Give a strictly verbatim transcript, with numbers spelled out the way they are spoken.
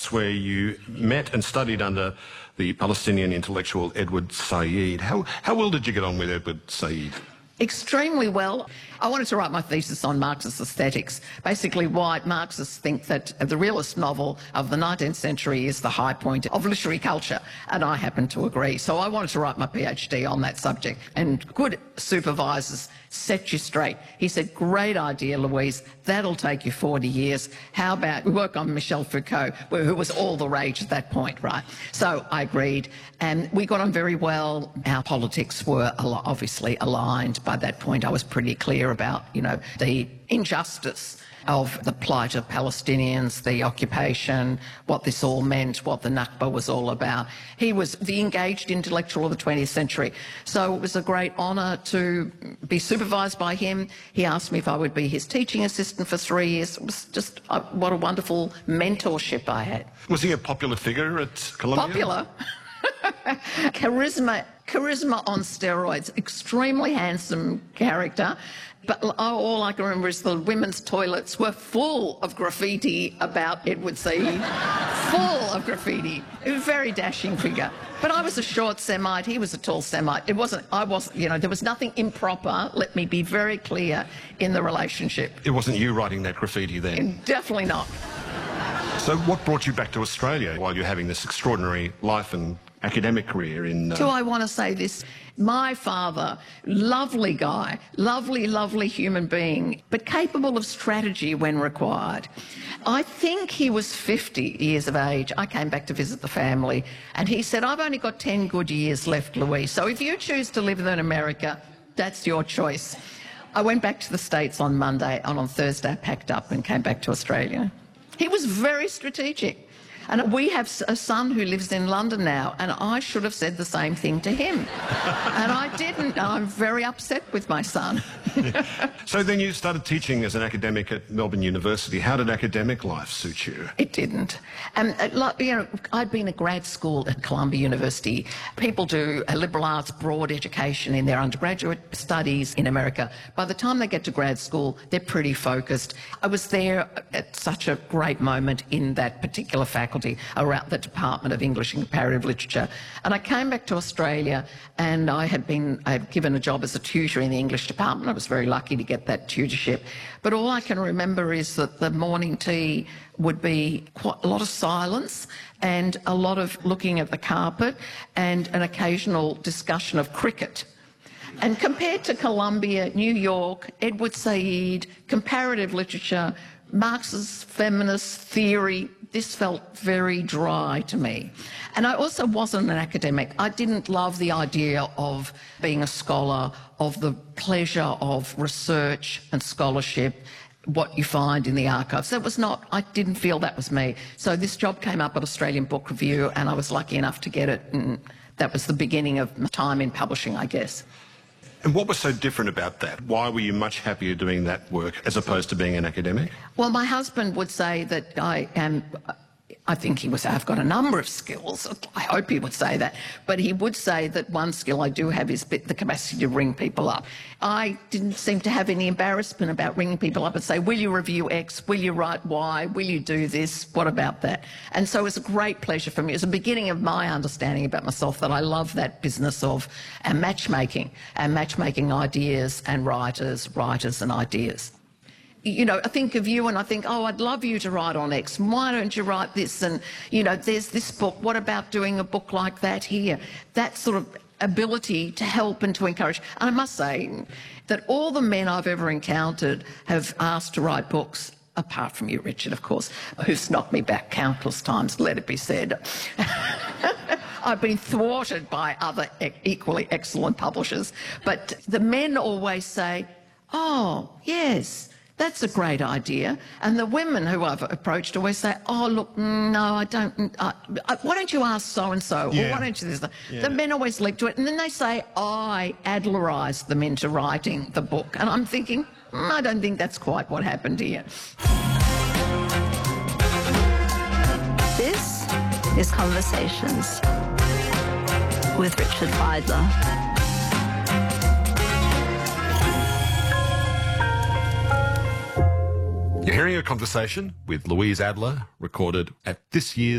States where you met and studied under the Palestinian intellectual Edward Said. How, how well did you get on with Edward Said? Extremely well. I wanted to write my thesis on Marxist aesthetics, basically why Marxists think that the realist novel of the nineteenth century is the high point of literary culture, and I happen to agree. So I wanted to write my PhD on that subject, and good supervisors set you straight. He said, great idea, Louise, that'll take you forty years. How about we work on Michel Foucault, who was all the rage at that point, right? So I agreed, and we got on very well. Our politics were obviously aligned. By that point, I was pretty clear about, you know, the injustice of the plight of Palestinians, the occupation, what this all meant, what the Nakba was all about. He was the engaged intellectual of the twentieth century. So it was a great honour to be supervised by him. He asked me if I would be his teaching assistant for three years. It was just, uh, what a wonderful mentorship I had. Was he a popular figure at Columbia? Popular? Charisma, charisma on steroids. Extremely handsome character. But all I can remember is the women's toilets were full of graffiti about Edward Said. Full of graffiti. A very dashing figure. But I was a short Semite, he was a tall Semite. It wasn't, I wasn't, you know, there was nothing improper, let me be very clear, in the relationship. It wasn't you writing that graffiti then? Definitely not. So what brought you back to Australia while you're having this extraordinary life and academic career in... Uh... Do I want to say this? My father, lovely guy, lovely, lovely human being, but capable of strategy when required. I think he was fifty years of age. I came back to visit the family, and he said, I've only got ten good years left, Louise, so if you choose to live in America, that's your choice. I went back to the States on Monday, and on Thursday I packed up and came back to Australia. He was very strategic. And we have a son who lives in London now, and I should have said the same thing to him. And I didn't. I'm very upset with my son. So then you started teaching as an academic at Melbourne University. How did academic life suit you? It didn't. Um, you know, I'd been at grad school at Columbia University. People do a liberal arts broad education in their undergraduate studies in America. By the time they get to grad school, they're pretty focused. I was there at such a great moment in that particular faculty around the Department of English and Comparative Literature. And I came back to Australia, and I had been I had given a job as a tutor in the English department. I was very lucky to get that tutorship. But all I can remember is that the morning tea would be quite a lot of silence and a lot of looking at the carpet and an occasional discussion of cricket. And compared to Columbia, New York, Edward Said, comparative literature, Marxist feminist theory, this felt very dry to me. And I also wasn't an academic. I didn't love the idea of being a scholar, of the pleasure of research and scholarship, what you find in the archives. That was not, I didn't feel that was me. So this job came up at Australian Book Review, and I was lucky enough to get it, and that was the beginning of my time in publishing, I guess. And what was so different about that? Why were you much happier doing that work as opposed to being an academic? Well, my husband would say that I am... I think he would say I've got a number of skills. I hope he would say that. But he would say that one skill I do have is the capacity to ring people up. I didn't seem to have any embarrassment about ringing people up and say, will you review X? Will you write Y? Will you do this? What about that? And so it was a great pleasure for me. It was the beginning of my understanding about myself that I love that business of uh, matchmaking and matchmaking ideas and writers, writers and ideas. You know, I think of you and I think, oh, I'd love you to write on X. Why don't you write this? And, you know, there's this book. What about doing a book like that here? That sort of ability to help and to encourage. And I must say that all the men I've ever encountered have asked to write books, apart from you, Richard, of course, who's knocked me back countless times, let it be said. I've been thwarted by other equally excellent publishers. But the men always say, oh, yes, that's a great idea. And the women who I've approached always say, oh, look, no, I don't, uh, why don't you ask so-and-so, yeah. or why don't you this? Yeah. The men always leap to it, and then they say, I Adlerised them into writing the book. And I'm thinking, mm, I don't think that's quite what happened here. This is Conversations with Richard Fidler. You're hearing a conversation with Louise Adler, recorded at this year's